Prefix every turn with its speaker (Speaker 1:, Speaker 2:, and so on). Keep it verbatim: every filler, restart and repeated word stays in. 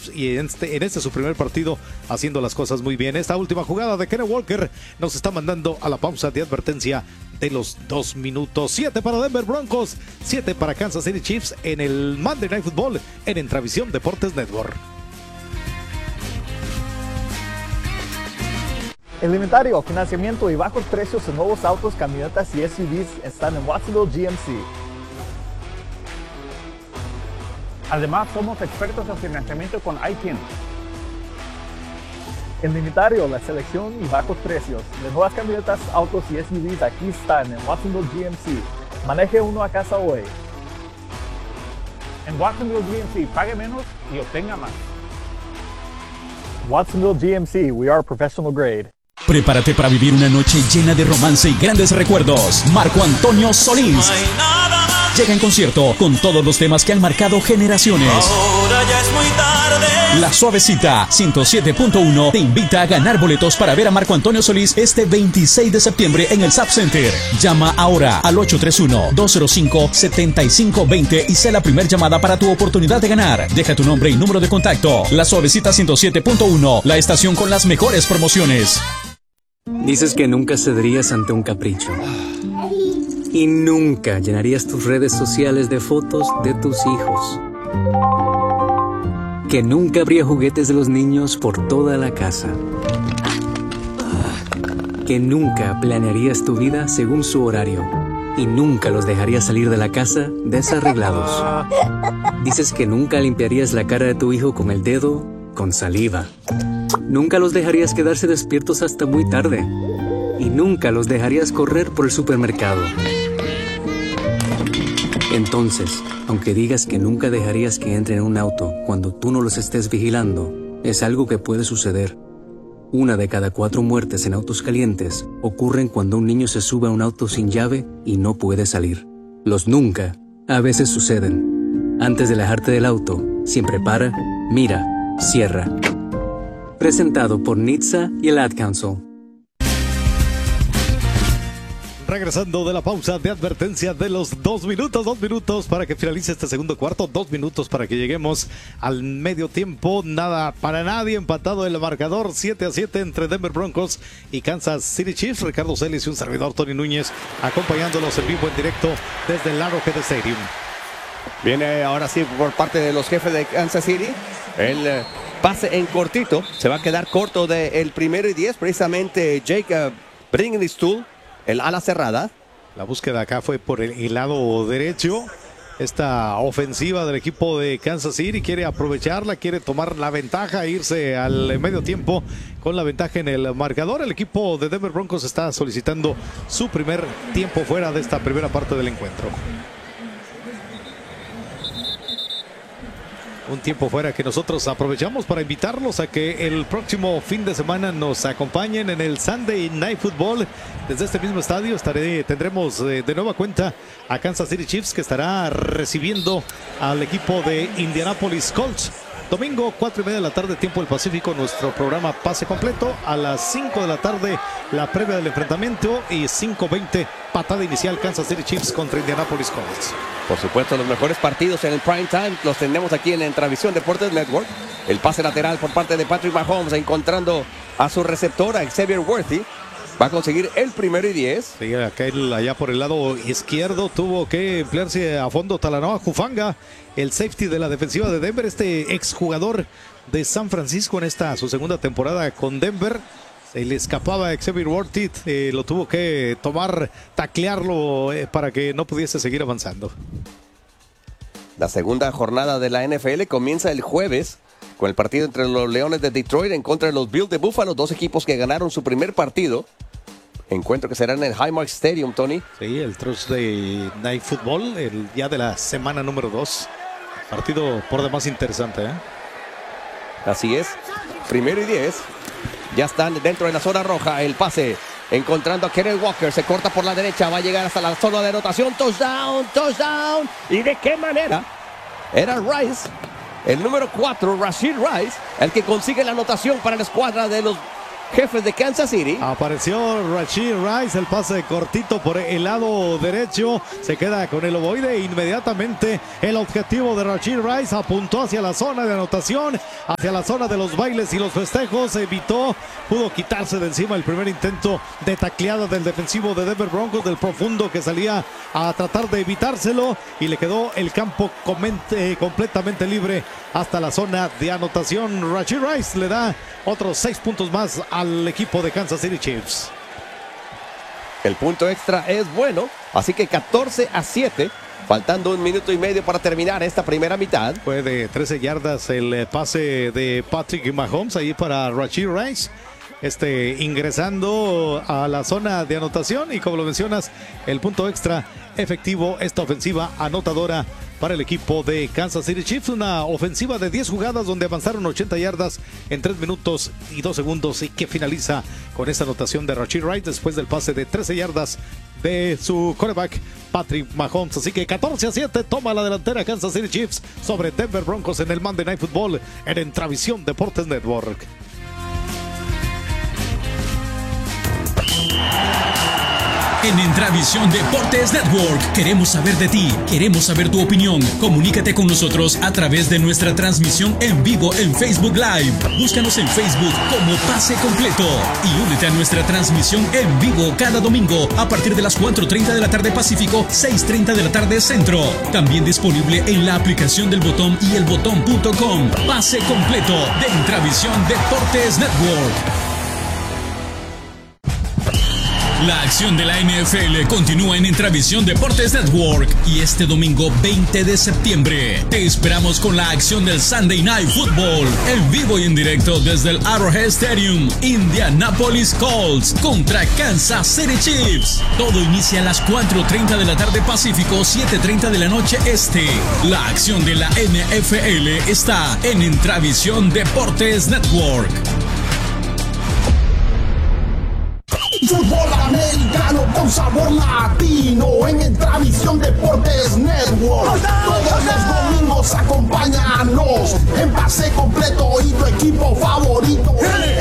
Speaker 1: Chiefs y en este, en este su primer partido haciendo las cosas muy bien. Esta última jugada de Kenneth Walker nos está mandando a la pausa de advertencia de los dos minutos. Siete para Denver Broncos, siete para Kansas City Chiefs en el Monday Night Football en Entravisión Deportes Network.
Speaker 2: El inventario, financiamiento y bajos precios en nuevos autos, camionetas y S U Vs están en Watsonville G M C.
Speaker 3: Además, somos expertos en financiamiento con I T I N.
Speaker 2: El inventario, la selección y bajos precios de nuevas camionetas, autos y S U Vs aquí están en Watsonville G M C. Maneje uno a casa hoy.
Speaker 3: En Watsonville G M C, pague menos y obtenga más.
Speaker 2: Watsonville G M C, we are professional grade.
Speaker 4: Prepárate para vivir una noche llena de romance y grandes recuerdos. Marco Antonio Solís llega en concierto con todos los temas que han marcado generaciones.
Speaker 5: Ahora ya es muy tarde.
Speaker 4: La Suavecita ciento siete punto uno te invita a ganar boletos para ver a Marco Antonio Solís este veintiséis de septiembre en el Zap Center. Llama ahora al ocho tres uno, dos cero cinco, siete cinco dos cero y sé la primera llamada para tu oportunidad de ganar. Deja tu nombre y número de contacto. La Suavecita ciento siete punto uno, la estación con las mejores promociones.
Speaker 6: Dices que nunca cederías ante un capricho. Y nunca llenarías tus redes sociales de fotos de tus hijos. Que nunca habría juguetes de los niños por toda la casa. Que nunca planearías tu vida según su horario. Y nunca los dejarías salir de la casa desarreglados. Dices que nunca limpiarías la cara de tu hijo con el dedo con saliva. Nunca los dejarías quedarse despiertos hasta muy tarde. Y nunca los dejarías correr por el supermercado. Entonces, aunque digas que nunca dejarías que entren en un auto cuando tú no los estés vigilando, es algo que puede suceder. Una de cada cuatro muertes en autos calientes ocurren cuando un niño se sube a un auto sin llave y no puede salir. Los nunca a veces suceden. Antes de alejarte del auto, siempre para, mira, cierra. Presentado por N H T S A y el Ad Council.
Speaker 1: Regresando de la pausa de advertencia de los dos minutos, dos minutos para que finalice este segundo cuarto, dos minutos para que lleguemos al medio tiempo. Nada para nadie, empatado el marcador, siete a siete entre Denver Broncos y Kansas City Chiefs. Ricardo Celis y un servidor, Tony Núñez, acompañándolos en vivo en directo desde el Arrowhead Stadium.
Speaker 7: Viene ahora sí por parte de los jefes de Kansas City. El eh, pase en cortito, se va a quedar corto del primero y diez, precisamente Jacob Bringenstool. El ala cerrada.
Speaker 1: La búsqueda acá fue por el, el lado derecho. Esta ofensiva del equipo de Kansas City quiere aprovecharla, quiere tomar la ventaja, irse al medio tiempo con la ventaja en el marcador. El equipo de Denver Broncos está solicitando su primer tiempo fuera de esta primera parte del encuentro. Un tiempo fuera que nosotros aprovechamos para invitarlos a que el próximo fin de semana nos acompañen en el Sunday Night Football. Desde este mismo estadio estaré, tendremos eh, de nueva cuenta a Kansas City Chiefs, que estará recibiendo al equipo de Indianapolis Colts. Domingo, cuatro y media de la tarde, tiempo del Pacífico, nuestro programa Pase Completo. A las cinco de la tarde, la previa del enfrentamiento, y cinco veinte, patada inicial, Kansas City Chiefs contra Indianapolis Colts.
Speaker 7: Por supuesto, los mejores partidos en el prime time los tenemos aquí en Entravisión Deportes Network. El pase lateral por parte de Patrick Mahomes, encontrando a su receptor, a Xavier Worthy. Va a conseguir el primero y diez.
Speaker 1: Sí, acá él, allá por el lado izquierdo, tuvo que emplearse a fondo Talanoa Hufanga, el safety de la defensiva de Denver, este exjugador de San Francisco en esta su segunda temporada con Denver. Se le escapaba a Xavier Worthy, eh, lo tuvo que tomar, taclearlo eh, para que no pudiese seguir avanzando.
Speaker 7: La segunda jornada de la N F L comienza el jueves con el partido entre los Leones de Detroit en contra de los Bills de Buffalo, dos equipos que ganaron su primer partido. Encuentro que será en el Highmark Stadium, Tony.
Speaker 1: Sí, el Thursday Night Football, el día de la semana número dos. Partido por demás interesante, ¿eh?
Speaker 7: Así es. Primero y diez. Ya están dentro de la zona roja. El pase encontrando a Kenneth Walker. Se corta por la derecha. Va a llegar hasta la zona de anotación. Touchdown, touchdown. ¿Y de qué manera? Era Rice, el número cuatro, Rashid Rice, el que consigue la anotación para la escuadra de los jefes de Kansas City.
Speaker 1: Apareció Rashee Rice, el pase cortito por el lado derecho, se queda con el ovoide. Inmediatamente el objetivo de Rashee Rice apuntó hacia la zona de anotación, hacia la zona de los bailes y los festejos. Evitó, pudo quitarse de encima el primer intento de tacleada del defensivo de Denver Broncos, del profundo que salía a tratar de evitárselo, y le quedó el campo comente, completamente libre hasta la zona de anotación. Rashee Rice le da otros seis puntos más al equipo de Kansas City Chiefs.
Speaker 7: El punto extra es bueno, así que catorce a siete, faltando un minuto y medio para terminar esta primera mitad.
Speaker 1: Fue de trece yardas el pase de Patrick Mahomes ahí para Rashee Rice, este ingresando a la zona de anotación, y como lo mencionas, el punto extra efectivo, esta ofensiva anotadora para el equipo de Kansas City Chiefs. Una ofensiva de diez jugadas donde avanzaron ochenta yardas en tres minutos y dos segundos, y que finaliza con esta anotación de Rashee Rice después del pase de trece yardas de su quarterback Patrick Mahomes. Así que catorce a siete toma la delantera Kansas City Chiefs sobre Denver Broncos en el Monday Night Football en Entravisión Deportes Network.
Speaker 4: En Entravisión Deportes Network queremos saber de ti, queremos saber tu opinión. Comunícate con nosotros a través de nuestra transmisión en vivo en Facebook Live. Búscanos en Facebook como Pase Completo y únete a nuestra transmisión en vivo cada domingo a partir de las cuatro treinta de la tarde Pacífico, seis treinta de la tarde Centro. También disponible en la aplicación del Botón y el botón punto com. Pase Completo de Entravisión Deportes Network. La acción de la N F L continúa en Entravisión Deportes Network, y este domingo veinte de septiembre te esperamos con la acción del Sunday Night Football en vivo y en directo desde el Arrowhead Stadium. Indianapolis Colts contra Kansas City Chiefs. Todo inicia a las cuatro treinta de la tarde Pacífico, siete treinta de la noche Este. La acción de la N F L está en Entravisión Deportes Network.
Speaker 8: Fútbol americano con sabor latino en Entravisión Deportes Network. Todos los domingos acompáñanos en Pase Completo y tu equipo favorito.